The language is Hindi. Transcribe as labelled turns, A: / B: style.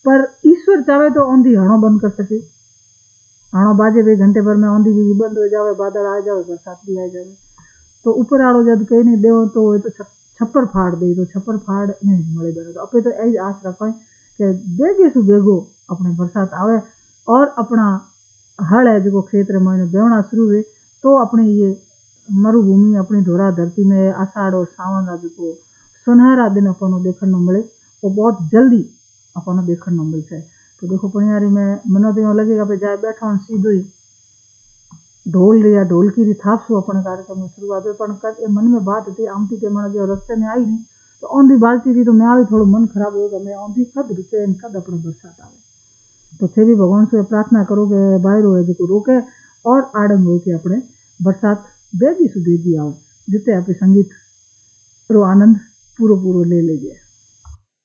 A: पर ईश्वर चाहे तो औंधी हणो बंद कर सके। हणो बाजे 2 घंटे भर में औंधी भी बंद हो जावे, बादल आ जावे, बरसात भी आ जावे। तो ऊपर आड़ो जब कहीं नहीं देव तो ये तो छप्पर फाड़ दे, तो छप्पर फाड़ मळे बने। तो अपे तो यही आस रखें कि बेगे सु बेगो अपने बरसात आवे और अपना हल है जो खेत रे मैंने बेवना शुरू हुए, तो अपने ये मरुभूमि अपनी धोरा धरती में आषाढ़ और सावन का जो सुनहरा दिन अपन देखने मिले, वो बहुत जल्दी अपन देखने मिलता है। तो देखो पणियारी में मनो तो लगेगा भाई जाए बैठा सीधो ही ढोल या ढोलकी री थाप सु अपने कार्यक्रम में शुरुआत हुई। पण कद मन में बात थी आमती के मन जो रस्ते में आई नहीं, तो औंधी बाजती थी तो मैं थोड़ा मन खराब हो गया, मैं औंधी कद रुके कद अपने बरसात आवे। तो थे भी भगवान से प्रार्थना करो कि बाहर हो जो रोके और आड़ंग हो के अपने बरसात बेगी सु बेगी आओ, जिते आप संगीत रो आनंद पूरो पूरो ले लीजिए।